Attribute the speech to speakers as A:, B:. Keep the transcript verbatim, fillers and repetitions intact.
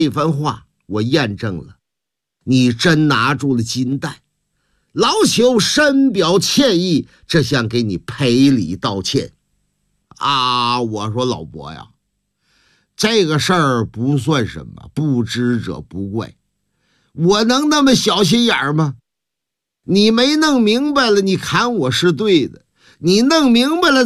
A: 这番话我验证了，你真拿住了金蛋。老朽深表歉意，这想给你赔礼道歉。啊，我说老伯呀，这个事儿不算什么，不知者不怪。我能那么小心眼吗？你没弄明白了，你砍我是对的；你弄明白了，